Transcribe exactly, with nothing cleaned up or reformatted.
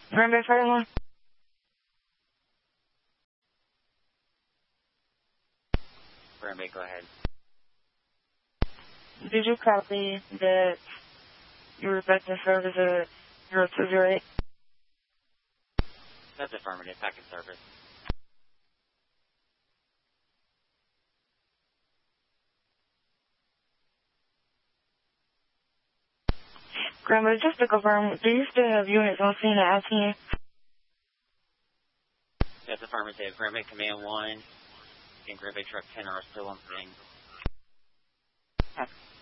Grand Bay Fire Line. Grand Bay, go ahead. Did you copy that you were expecting service at zero two zero eight? That's affirmative. Back in service. Grand Bay, just to confirm, do you still have units on scene at I T N? That's affirmative. Grand Bay Command one and Grand Bay Truck ten are still on scene. Okay.